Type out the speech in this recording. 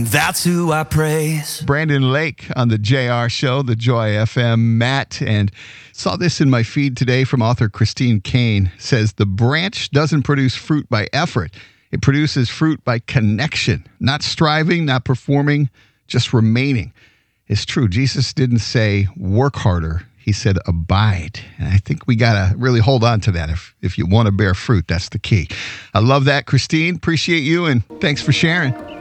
that's who I praise. Brandon Lake on the JR Show, the Joy FM. Matt, and saw this in my feed today from author Christine Kane. Says the branch doesn't produce fruit by effort. It produces fruit by connection, not striving, not performing, just remaining. It's true. Jesus didn't say work harder. He said abide. And I think we got to really hold on to that. If you want to bear fruit, that's the key. I love that, Christine. Appreciate you, and thanks for sharing.